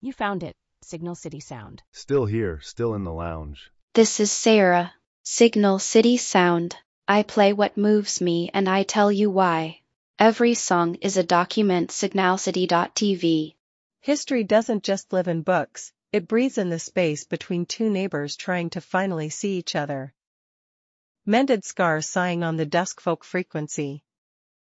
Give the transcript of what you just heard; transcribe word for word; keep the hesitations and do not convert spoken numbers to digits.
You found it. Signal City Sound. Still here, still in the lounge. This is Sarah. Signal City Sound. I play what moves me and I tell you why. Every song is a document. Signal City dot T V. History doesn't just live in books, it breathes in the space between two neighbors trying to finally see each other. Mended scars sighing on the dusk folk frequency.